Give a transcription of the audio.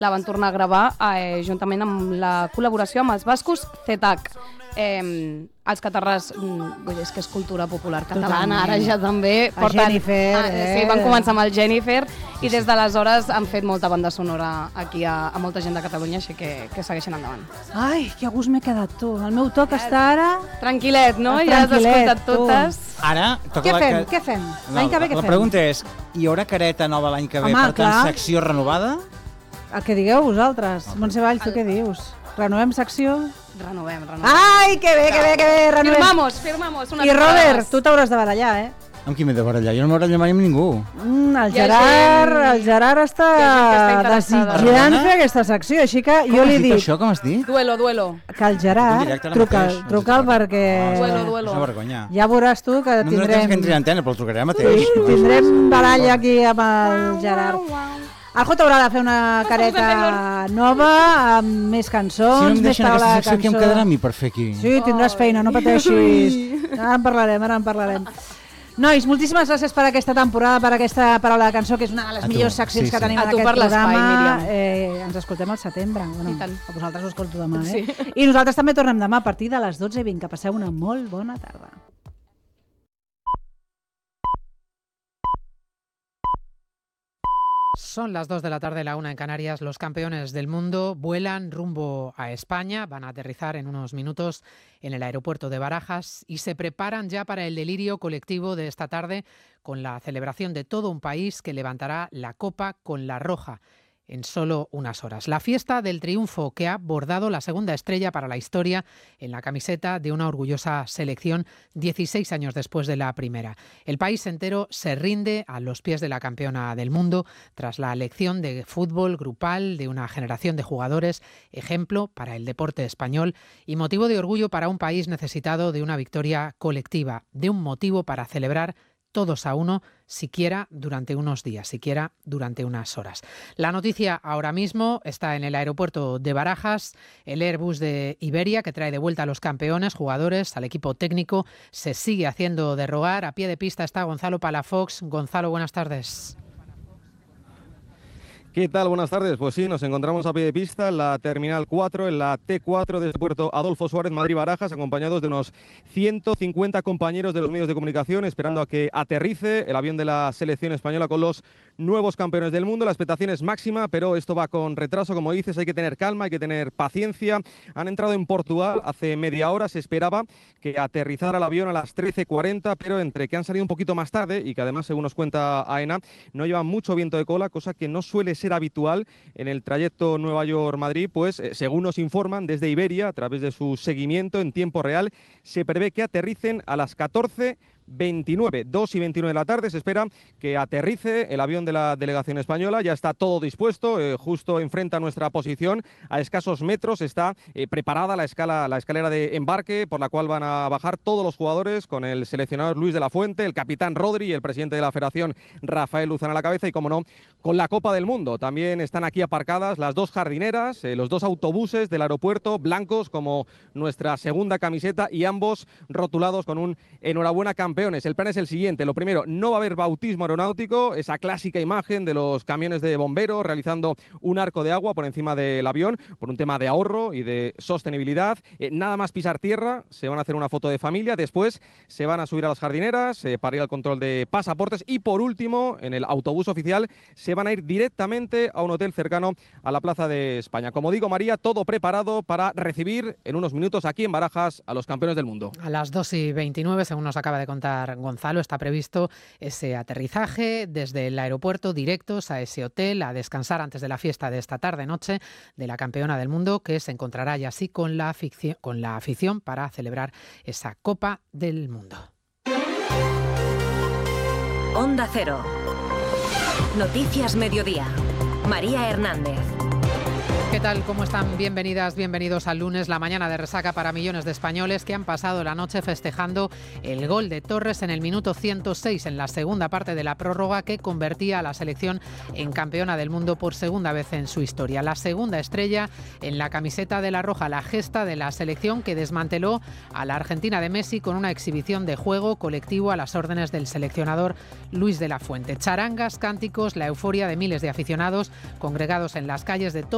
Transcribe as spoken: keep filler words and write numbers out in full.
la van tornar a gravar eh, juntament amb la col·laboració amb els bascos C E T A C. Eh, els catarrars, vull dir, és que és cultura popular catalana, ara ja també porten... Jennifer, ah, eh? Sí, van començar amb el Jennifer i des d'aleshores han fet molta banda sonora aquí a, a molta gent de Catalunya, així que, que segueixin endavant. Ai, que a gust m'he quedat, tu. El meu toc està ara... Tranquil·let, no? Ja has escoltat totes. Ara... Què fem? Que... Què fem? L'any que ve què fem? La pregunta és, hi haurà careta nova l'any que ve, Home, per tant, clar. secció renovada? El que digueu vosaltres. Montse Valls, tu què dius? Renovem secció? Renovem, renovem. Ai, que bé, que bé, que bé, renovem. Firmamos, firmamos. I Robert, tu t'hauràs de barallar, eh? Amb qui m'he de barallar? Jo no m'haurà mai amb ningú. Mm, el Gerard, gent, el Gerard està, està desitjant fer aquesta secció, així que com jo li dic... Com has dit això? Com has dit? Duelo, duelo. Que el Gerard, truca'l, truca'l perquè... Duelo, duelo. És una vergonya. Ja veuràs tu que tindrem... No tindrem que entri antena, però el trucaré mateix. Sí, tindrem baralla aquí amb el Gerard. El Jota haurà de fer una careta nova, amb més cançons, si no més taula de cançons. Si no em deixen aquesta secció, em quedarà a mi per fer aquí. Sí, tindràs feina, no pateixis. Ara en parlarem, ara en parlarem. Nois, moltíssimes gràcies per aquesta temporada, per aquesta paraula de cançó, que és una de les tu, millors seccions sí, que sí. tenim a en aquest per programa. Eh, ens escoltem al setembre. Bueno, a vosaltres ho escolto demà, eh? Sí. I nosaltres també tornem demà a partir de les dotze i vint. Que passeu una molt bona tarda. Son las dos de la tarde, la una en Canarias. Los campeones del mundo vuelan rumbo a España. Van a aterrizar en unos minutos en el aeropuerto de Barajas y se preparan ya para el delirio colectivo de esta tarde con la celebración de todo un país que levantará la copa con la roja en solo unas horas. La fiesta del triunfo que ha bordado la segunda estrella para la historia en la camiseta de una orgullosa selección dieciséis años después de la primera. El país entero se rinde a los pies de la campeona del mundo tras la lección de fútbol grupal de una generación de jugadores, ejemplo para el deporte español y motivo de orgullo para un país necesitado de una victoria colectiva, de un motivo para celebrar todos a uno, siquiera durante unos días, siquiera durante unas horas. La noticia ahora mismo está en el aeropuerto de Barajas. El Airbus de Iberia, que trae de vuelta a los campeones, jugadores, al equipo técnico, se sigue haciendo de rogar. A pie de pista está Gonzalo Palafox. Gonzalo, buenas tardes. ¿Qué tal? Buenas tardes. Pues sí, nos encontramos a pie de pista en la Terminal cuatro, en la T cuatro desde el puerto Adolfo Suárez, Madrid-Barajas, acompañados de unos ciento cincuenta compañeros de los medios de comunicación, esperando a que aterrice el avión de la selección española con los nuevos campeones del mundo. La expectación es máxima, pero esto va con retraso, como dices, hay que tener calma, hay que tener paciencia. Han entrado en Portugal hace media hora, se esperaba que aterrizara el avión a las trece cuarenta, pero entre que han salido un poquito más tarde y que además, según nos cuenta AENA, no llevan mucho viento de cola, cosa que no suele ser habitual en el trayecto Nueva York-Madrid, pues eh, según nos informan desde Iberia, a través de su seguimiento en tiempo real, se prevé que aterricen a las catorce veintinueve, dos y veintinueve de la tarde. Se espera que aterrice el avión de la delegación española. Ya está todo dispuesto, eh, justo enfrente a nuestra posición, a escasos metros está eh, preparada la, escala, la escalera de embarque por la cual van a bajar todos los jugadores, con el seleccionador Luis de la Fuente, el capitán Rodri y el presidente de la Federación Rafael Luzán a la cabeza, y como no, con la Copa del Mundo. También están aquí aparcadas las dos jardineras, eh, los dos autobuses del aeropuerto, blancos como nuestra segunda camiseta, y ambos rotulados con un enhorabuena campeón. El plan es el siguiente. Lo primero, no va a haber bautismo aeronáutico, esa clásica imagen de los camiones de bomberos realizando un arco de agua por encima del avión, por un tema de ahorro y de sostenibilidad. Eh, nada más pisar tierra, se van a hacer una foto de familia, después se van a subir a las jardineras eh, para ir al control de pasaportes, y por último, en el autobús oficial, se van a ir directamente a un hotel cercano a la Plaza de España. Como digo, María, todo preparado para recibir en unos minutos aquí en Barajas a los campeones del mundo. A las dos y veintinueve, según nos acaba de contar Gonzalo, está previsto ese aterrizaje desde el aeropuerto, directos a ese hotel, a descansar antes de la fiesta de esta tarde-noche de la campeona del mundo, que se encontrará ya así con la afición, con la afición para celebrar esa Copa del Mundo. Onda Cero. Noticias Mediodía. María Hernández. ¿Qué tal? ¿Cómo están? Bienvenidas, bienvenidos al lunes, la mañana de resaca para millones de españoles que han pasado la noche festejando el gol de Torres en el minuto ciento seis en la segunda parte de la prórroga, que convertía a la selección en campeona del mundo por segunda vez en su historia. La segunda estrella en la camiseta de la roja, la gesta de la selección que desmanteló a la Argentina de Messi con una exhibición de juego colectivo a las órdenes del seleccionador Luis de la Fuente. Charangas, cánticos, la euforia de miles de aficionados congregados en las calles de todo